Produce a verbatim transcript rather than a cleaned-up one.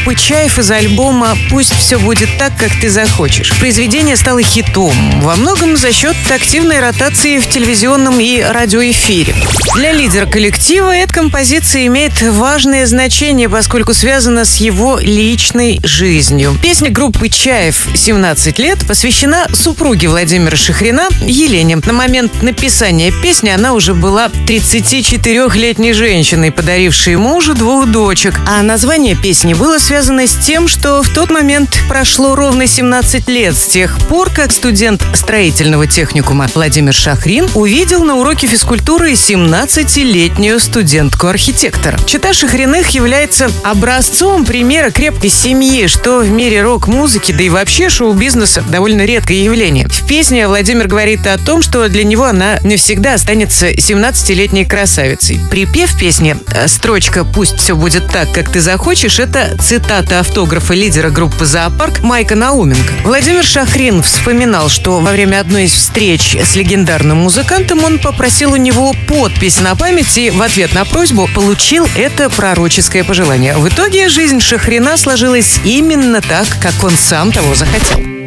группы «Чайф» из альбома «Пусть все будет так, как ты захочешь». Произведение стало хитом, во многом за счет активной ротации в телевизионном и радиоэфире. Для лидера коллектива эта композиция имеет важное значение, поскольку связана с его личной жизнью. Песня группы «Чайф» «семнадцать лет» посвящена супруге Владимира Шахрина, Елене. На момент написания песни она уже была тридцатичетырёхлетней женщиной, подарившей мужу двух дочек. А название песни было связано с тем, что в тот момент прошло ровно семнадцать лет с тех пор, как студент строительного техникума Владимир Шахрин увидел на уроке физкультуры семнадцатилетнюю студентку-архитектора. Чета Шахриных является образцом примера крепкой семьи, что в мире рок-музыки, да и вообще шоу-бизнеса довольно редкое явление. В песне Владимир говорит о том, что для него она навсегда останется семнадцатилетней красавицей. Припев песни, строчка «Пусть все будет так, как ты захочешь» — это цитата автографа лидера группы «Зоопарк» Майка Науменко. Владимир Шахрин вспоминал, что во время одной из встреч с легендарным музыкантом он попросил у него подпись на память и в ответ на просьбу получил это пророческое пожелание. В итоге жизнь Шахрина сложилась именно так, как он сам того захотел.